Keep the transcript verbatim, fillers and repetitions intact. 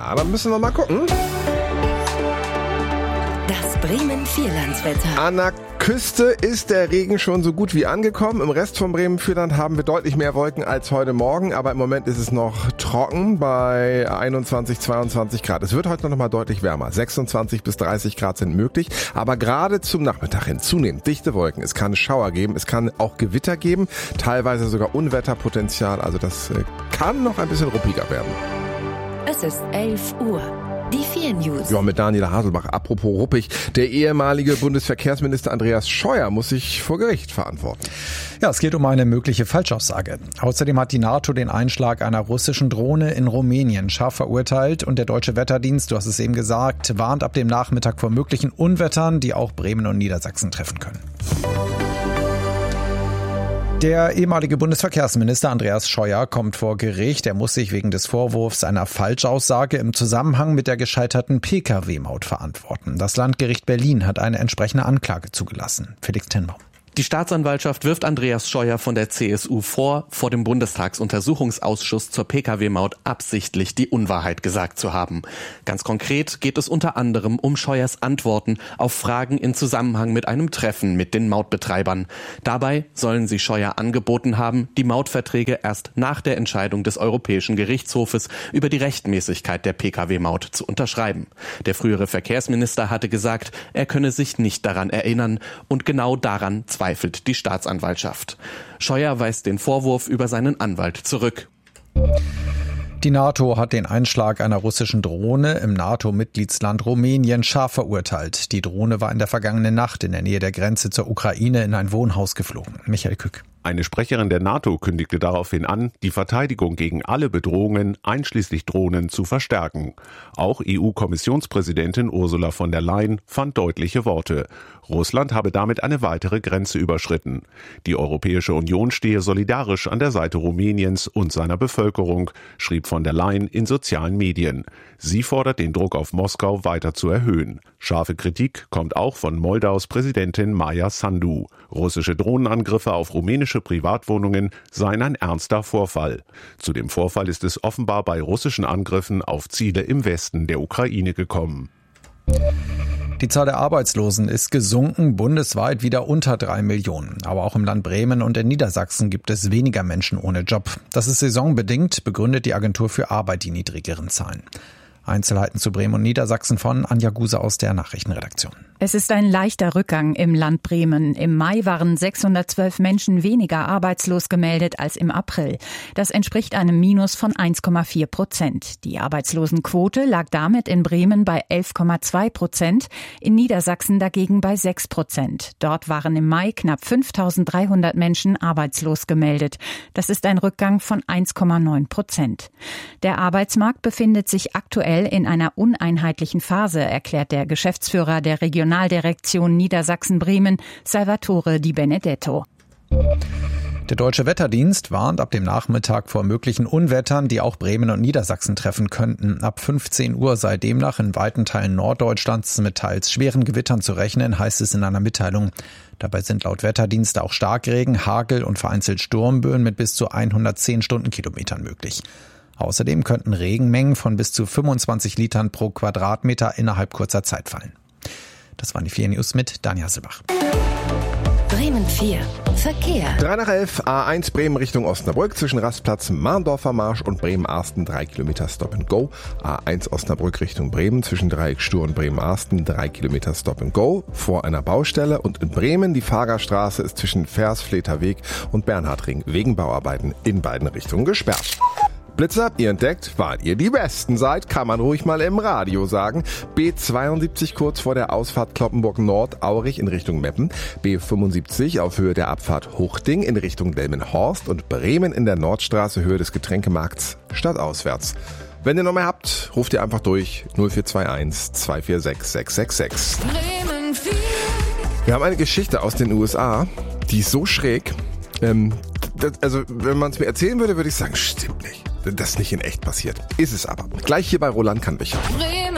Ja, dann müssen wir mal gucken. Das Bremen-Vierlandswetter. An der Küste ist der Regen schon so gut wie angekommen. Im Rest von Bremen-Vierland haben wir deutlich mehr Wolken als heute Morgen. Aber im Moment ist es noch trocken bei einundzwanzig, zweiundzwanzig Grad. Es wird heute noch mal deutlich wärmer. sechsundzwanzig bis dreißig Grad sind möglich. Aber gerade zum Nachmittag hin zunehmend dichte Wolken. Es kann Schauer geben. Es kann auch Gewitter geben. Teilweise sogar Unwetterpotenzial. Also das kann noch ein bisschen ruppiger werden. Es ist elf Uhr. Die vier News. Ja, mit Daniel Haselbach. Apropos ruppig. Der ehemalige Bundesverkehrsminister Andreas Scheuer muss sich vor Gericht verantworten. Ja, es geht um eine mögliche Falschaussage. Außerdem hat die NATO den Einschlag einer russischen Drohne in Rumänien scharf verurteilt und der Deutsche Wetterdienst, du hast es eben gesagt, warnt ab dem Nachmittag vor möglichen Unwettern, die auch Bremen und Niedersachsen treffen können. Der ehemalige Bundesverkehrsminister Andreas Scheuer kommt vor Gericht. Er muss sich wegen des Vorwurfs einer Falschaussage im Zusammenhang mit der gescheiterten P K W-Maut verantworten. Das Landgericht Berlin hat eine entsprechende Anklage zugelassen. Felix Tenbaum. Die Staatsanwaltschaft wirft Andreas Scheuer von der C S U vor, vor dem Bundestagsuntersuchungsausschuss zur P K W-Maut absichtlich die Unwahrheit gesagt zu haben. Ganz konkret geht es unter anderem um Scheuers Antworten auf Fragen in Zusammenhang mit einem Treffen mit den Mautbetreibern. Dabei sollen sie Scheuer angeboten haben, die Mautverträge erst nach der Entscheidung des Europäischen Gerichtshofes über die Rechtmäßigkeit der P K W-Maut zu unterschreiben. Der frühere Verkehrsminister hatte gesagt, er könne sich nicht daran erinnern und genau daran zweifelt die Staatsanwaltschaft. Scheuer weist den Vorwurf über seinen Anwalt zurück. Die NATO hat den Einschlag einer russischen Drohne im NATO-Mitgliedsland Rumänien scharf verurteilt. Die Drohne war in der vergangenen Nacht in der Nähe der Grenze zur Ukraine in ein Wohnhaus geflogen. Michael Kück. Eine Sprecherin der NATO kündigte daraufhin an, die Verteidigung gegen alle Bedrohungen, einschließlich Drohnen, zu verstärken. Auch E U-Kommissionspräsidentin Ursula von der Leyen fand deutliche Worte. Russland habe damit eine weitere Grenze überschritten. Die Europäische Union stehe solidarisch an der Seite Rumäniens und seiner Bevölkerung, schrieb von der Leyen in sozialen Medien. Sie fordert den Druck auf Moskau weiter zu erhöhen. Scharfe Kritik kommt auch von Moldaus Präsidentin Maia Sandu. Russische Drohnenangriffe auf rumänische Privatwohnungen seien ein ernster Vorfall. Zu dem Vorfall ist es offenbar bei russischen Angriffen auf Ziele im Westen der Ukraine gekommen. Die Zahl der Arbeitslosen ist gesunken, bundesweit wieder unter drei Millionen. Aber auch im Land Bremen und in Niedersachsen gibt es weniger Menschen ohne Job. Das ist saisonbedingt, begründet die Agentur für Arbeit die niedrigeren Zahlen. Einzelheiten zu Bremen und Niedersachsen von Anja Guse aus der Nachrichtenredaktion. Es ist ein leichter Rückgang im Land Bremen. Im Mai waren sechshundertzwölf Menschen weniger arbeitslos gemeldet als im April. Das entspricht einem Minus von eins Komma vier Prozent. Die Arbeitslosenquote lag damit in Bremen bei elf Komma zwei Prozent, in Niedersachsen dagegen bei sechs Prozent. Dort waren im Mai knapp fünftausenddreihundert Menschen arbeitslos gemeldet. Das ist ein Rückgang von eins Komma neun Prozent. Der Arbeitsmarkt befindet sich aktuell in einer uneinheitlichen Phase, erklärt der Geschäftsführer der Regionaldirektion Niedersachsen-Bremen, Salvatore Di Benedetto. Der Deutsche Wetterdienst warnt ab dem Nachmittag vor möglichen Unwettern, die auch Bremen und Niedersachsen treffen könnten. Ab fünfzehn Uhr sei demnach in weiten Teilen Norddeutschlands mit teils schweren Gewittern zu rechnen, heißt es in einer Mitteilung. Dabei sind laut Wetterdienst auch Starkregen, Hagel und vereinzelt Sturmböen mit bis zu hundertzehn Stundenkilometern möglich. Außerdem könnten Regenmengen von bis zu fünfundzwanzig Litern pro Quadratmeter innerhalb kurzer Zeit fallen. Das waren die vier News mit Daniel Haselbach. Bremen vier. Verkehr. drei nach elf, A eins Bremen Richtung Osnabrück zwischen Rastplatz Mahndorfer Marsch und Bremen-Arsten drei Kilometer Stop and Go. A eins Osnabrück Richtung Bremen zwischen Dreieck Stur und Bremen-Arsten drei Kilometer Stop and Go vor einer Baustelle. Und in Bremen die Fahrerstraße ist zwischen Versfleter Weg und Bernhardring wegen Bauarbeiten in beiden Richtungen gesperrt. Blitzer, ihr entdeckt, weil ihr die Besten seid, kann man ruhig mal im Radio sagen. B zweiundsiebzig kurz vor der Ausfahrt Cloppenburg Nord, Aurich in Richtung Meppen. B fünfundsiebzig auf Höhe der Abfahrt Huchting in Richtung Delmenhorst und Bremen in der Nordstraße Höhe des Getränkemarkts stadtauswärts. Wenn ihr noch mehr habt, ruft ihr einfach durch null vier zwei eins zwei vier sechs sechs sechs sechs. Wir haben eine Geschichte aus den U S A, die ist so schräg. Ähm, das, also wenn man es mir erzählen würde, würde ich sagen, stimmt nicht. Das ist nicht in echt passiert. Ist es aber. Gleich hier bei Roland Kannwicher.